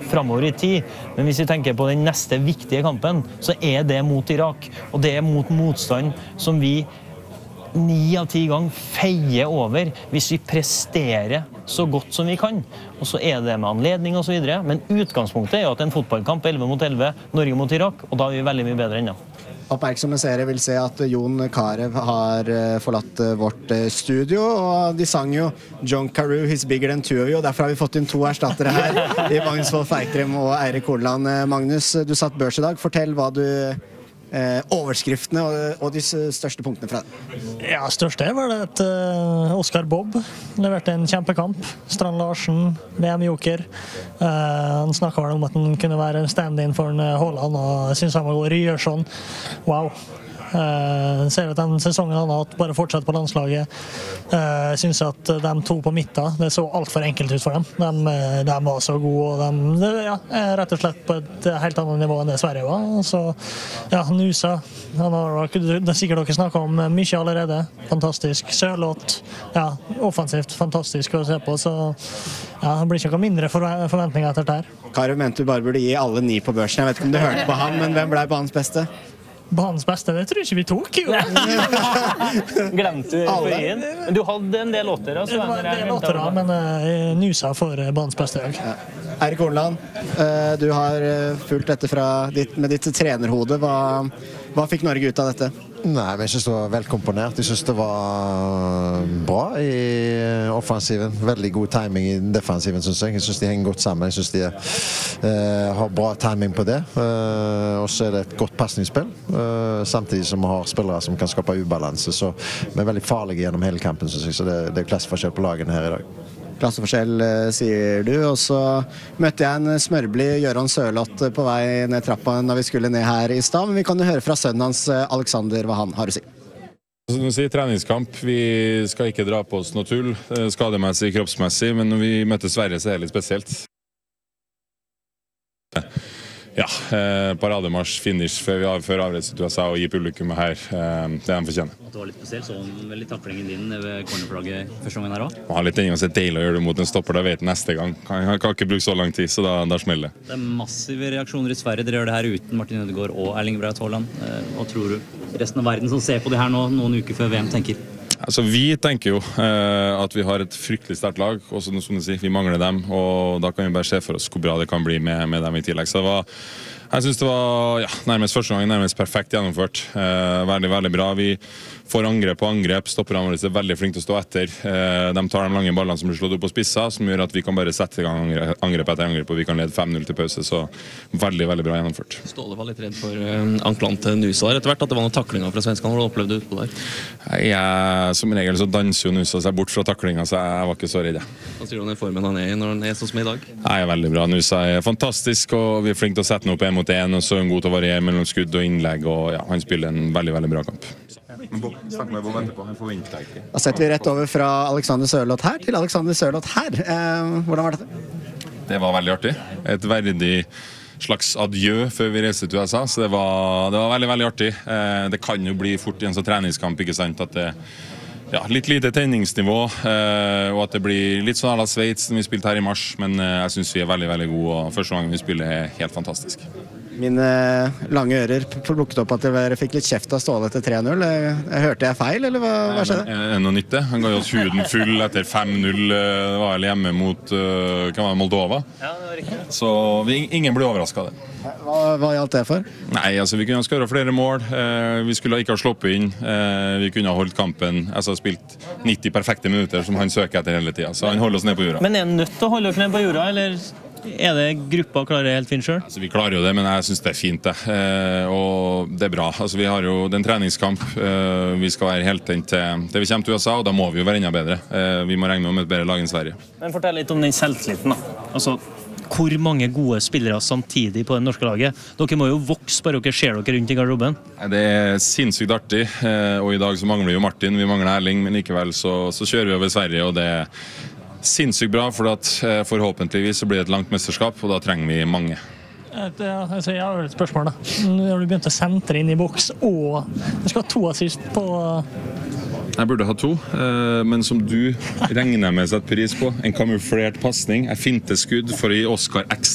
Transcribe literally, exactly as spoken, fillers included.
fremover i tid. Men hvis vi tenker på den neste viktige kampen, så er det mot Irak. Og det er mot motstand som vi ni av ti gang feier over hvis vi presterer så godt som vi kan. Og så er det med anledning og så videre. Men utgangspunktet er jo at en fotballkamp elleve mot elleve, Norge mot Irak, og da er vi veldig mye bedre ennå. Oppmerksomme seere vil se at Jon Carew har forlatt vårt studio, og de sang jo John Carew, he's bigger than two of you, og derfor har vi fått inn to erstattere her i Magnus Wolff Eikrem og Eirik Horneland. Magnus, du satt børs i dag. Fortell hva du Eh, overskriftene og, og de største punktene fra det. Ja, største var det at uh, Oscar Bob leverte en kjempekamp. Strand Larsen, V M-joker. Uh, han snakket vel om at han kunne være stand-in for en Haaland, og jeg synes han var god. Ryerson. Wow. Uh, ser at den sesongen han har hatt bare fortsatt på landslaget. uh, Jeg synes at de to på midten, det så alt for enkelt ut for dem. De, de var så gode, og de det, ja, er rett og slett på et helt annet nivå enn det Sverige var. Så ja, Nusa han har, det er sikkert dere snakket om mye allerede. Fantastisk. Sørloth, ja, offensivt fantastisk å se på. Så ja, det blir ikke noe mindre forventninger etter det her. Carew mente du bare burde gi alle ni på børsen. Jeg vet ikke om du hørte på han, men hvem ble banens beste? Banens beste, det tror jeg ikke vi tok, jo. Glemte du Alle? Men du hadde en del låter, altså. Det var en del låter, da, men uh, Nusa for uh, banens beste dag. Ja. Eirik Horneland, uh, du har uh, fulgt dette fra ditt, med ditt trenerhode. Hva, hva fikk Norge ut av dette? Nei, men jeg synes det var velkomponert. Jeg synes det var bra i offensiven. Veldig god timing i defensiven, synes jeg. Jeg synes de henger godt sammen. Jeg synes de uh, har bra timing på det. Uh, og så er det et godt passningsspill. Uh, samtidig som vi har spillere som kan skape ubalanse. Så vi er veldig farlige gjennom hele kampen, synes jeg. Så det, det er klasseforskjell på lagene her i dag. Klasseforskjell, sier du. Og så møtte jeg en smørblid Gøran Sørloth på vei ned trappa da vi skulle ned her i stad. Men vi kan jo høre fra sønnen hans, Alexander, hva han har å si. Som du sier, treningskamp. Vi skal ikke dra på oss noe tull, skademessig, kroppsmessig, men når vi møter Sverige så er det litt spesielt. Ja, eh, parademarsj, finish før, vi, før avreise til U S A og gi publikummet her eh, det de fortjener. Det var litt spesielt, så vel litt taklingen din ved cornerflagget første gangen her også? Man har litt enig å si deilig å gjøre det mot en stopper, da vet jeg neste gang. Han kan ikke bruke så lang tid, så da, da smeller det. Det er massive reaksjoner i Sverige. Dere gjør det her uten Martin Ødegaard og Erling Braut Haaland. Hva tror du resten av verden som ser på det her nå, noen uker før V M tenker? Altså, vi tenker jo eh, at vi har et fryktelig sterkt lag, og som du sier, vi mangler dem, og da kan vi bare se for oss hvor bra det kan bli med, med dem i tillegg. Så det var, jeg synes det var ja, nærmest første gang, nærmest perfekt gjennomført. Eh, veldig, veldig bra. Vi får angrep på angrep, stopperne våre er veldig flinke til å stå etter. Eh, de tar de lange ballene som blir slått opp på spisser, som gjør at vi kan bare sette i gang angrep etter angrep, og vi kan lede fem null til pause, så veldig, veldig bra gjennomført. Ståle var litt redd for uh, anklene til Nusa der etter hvert, at det var noen taklinger fra svenskene. Hvordan opplevde du ut på der? Jeg, som regel så danser jo Nusa seg bort fra taklinga, så jeg var ikke så redd. Hva sier du om den formen han er i når han er sånn som i dag? Jeg er veldig bra. Nusa er fantastisk, og vi er flinke til å sette den opp en mot en, og så er han god til å variere mellom skudd og innlegg, og ja, han spiller en veldig, veldig bra kamp. Da setter vi rett over fra Alexander Sørloth her til Alexander Sørloth her. Eh, hvordan var dette? Det var veldig artig. Et verdig slags adjø før vi reiste til U S A, så det var, det var veldig, veldig artig. Eh, det kan jo bli fort i en sånn treningskamp, ikke sant, at det ja, litt lite tenningsnivå, eh, og at det blir litt sånn à la Sveits når vi spilte her i mars, men eh, jeg synes vi er veldig, veldig gode, og første gang vi spiller er helt fantastisk. Mine lange ører plukket opp at dere fikk litt kjeft av Ståle etter tre null. Hørte jeg feil, eller hva, hva skjedde? Nei, men, noe nytt det. Han ga oss huden full etter fem null. Det var vel hjemme mot uh, hva var det, Moldova. Ja, det var riktig. Så vi, ingen ble overrasket av det. Hva, hva gjaldt det for? Nei, altså vi kunne ha skåret flere mål. Eh, vi skulle ikke ha sluppet inn. Eh, vi kunne ha holdt kampen. Altså spilt nitti perfekte minutter som han søker etter hele tiden. Så han holder oss ned på jorda. Men er han nødt til å holde oss ned på jorda, eller er det gruppa klarer helt fint selv? Altså, vi klarer jo det, men jeg synes det er fint det. Eh, og det er bra. Altså, vi har jo den treningskamp. Eh, vi skal være helt inn til det vi kommer til U S A, og da må vi jo være enda bedre. Eh, vi må regne med et bedre lag enn Sverige. Men fortell litt om den selvtilliten da. Altså, hvor mange gode spillere samtidig på det norske laget? Dere må jo vokse bare dere ser dere rundt i garderoben. Det er sinnssykt artig, eh, og i dag så mangler vi jo Martin, vi mangler Erling, men likevel så, så kjører vi over Sverige, og det er sinnssykt bra, for at eh, forhåpentligvis så blir det et langt mesterskap, og da trenger vi mange. Jeg har et spørsmål da. Nå har du begynt å sentre inn i boks, og du skal ha to assist på... Jeg burde ha to, men som du regner med seg et pris på, en kamuflert passning, en finteskudd for å gi Oscar ekstra.